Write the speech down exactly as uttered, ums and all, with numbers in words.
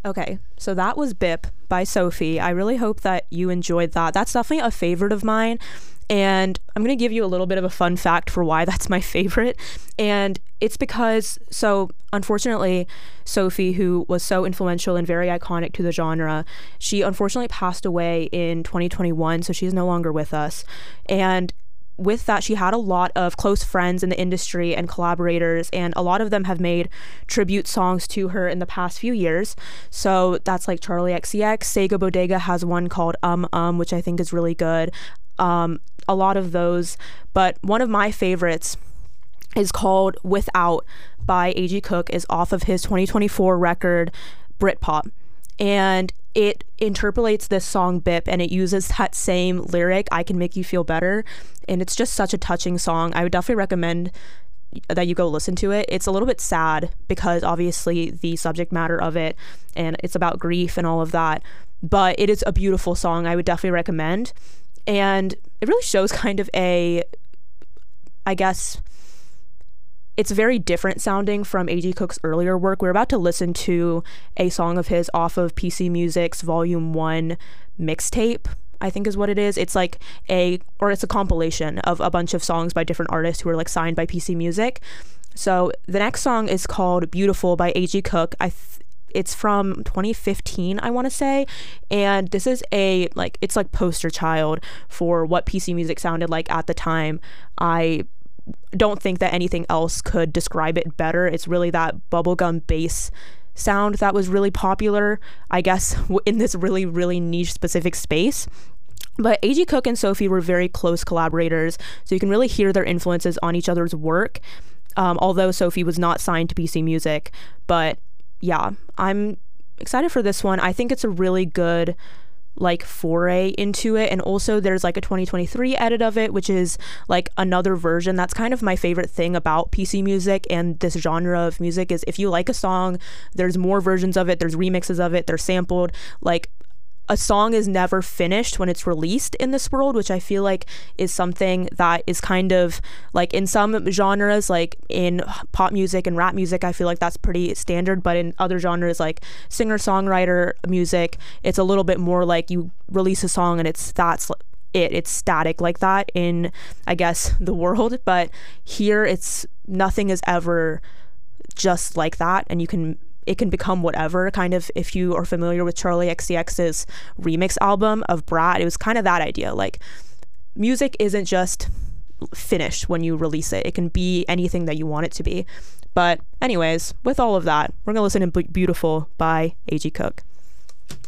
Okay, so that was Bip by Sophie. I really hope that you enjoyed that. That's definitely a favorite of mine. And I'm going to give you a little bit of a fun fact for why that's my favorite. And it's because, so unfortunately, Sophie, who was so influential and very iconic to the genre, she unfortunately passed away in twenty twenty-one. So she's no longer with us. And with that, she had a lot of close friends in the industry and collaborators, and a lot of them have made tribute songs to her in the past few years. So that's like Charlie X C X. Sega Bodega has one called Um Um, which I think is really good. Um, a lot of those, but one of my favorites is called Without by A G Cook, is off of his twenty twenty-four record Britpop. And it interpolates this song Bip, and it uses that same lyric, I Can Make You Feel Better, and it's just such a touching song. I would definitely recommend that you go listen to it. It's a little bit sad because obviously the subject matter of it, and it's about grief and all of that, but it is a beautiful song. I would definitely recommend. And it really shows kind of a, I guess, it's very different sounding from A G Cook's earlier work. We're about to listen to a song of his off of P C Music's Volume one mixtape, I think is what it is. It's like a, or it's a compilation of a bunch of songs by different artists who are like signed by P C Music. So the next song is called Beautiful by A G Cook. I th- it's from twenty fifteen, I want to say, and this is a, like, it's like poster child for what P C Music sounded like at the time. I don't think that anything else could describe it better. It's really that bubblegum bass sound that was really popular, I guess, in this really, really niche specific space. But A G Cook and Sophie were very close collaborators, so you can really hear their influences on each other's work, um, although Sophie was not signed to P C Music. But yeah, I'm excited for this one. I think it's a really good like foray into it, and also there's like a twenty twenty-three edit of it, which is like another version. That's kind of my favorite thing about P C Music and this genre of music, is if you like a song, there's more versions of it, there's remixes of it, they're sampled. Like, a song is never finished when it's released in this world, which I feel like is something that is kind of like in some genres, like in pop music and rap music, I feel like that's pretty standard. But in other genres like singer-songwriter music, it's a little bit more like you release a song and it's that's it it's static like that in, I guess, the world. But here it's nothing is ever just like that, and you can it can become whatever. Kind of, if you are familiar with Charlie X C X's remix album of Brat, it was kind of that idea. Like, music isn't just finished when you release it. It can be anything that you want it to be. But anyways, with all of that, we're gonna listen to Beautiful by A G Cook.